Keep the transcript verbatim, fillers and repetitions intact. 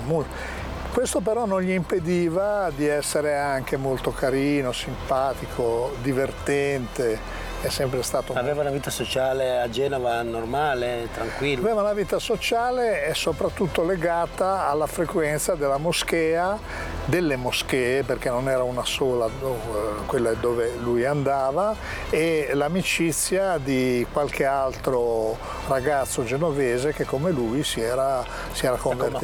Questo però non gli impediva di essere anche molto carino, simpatico, divertente. È sempre stato... Aveva una vita sociale a Genova normale, tranquilla? Aveva una vita sociale e soprattutto legata alla frequenza della moschea, delle moschee, perché non era una sola, quella dove lui andava, e l'amicizia di qualche altro ragazzo genovese che come lui si era, si era convertito.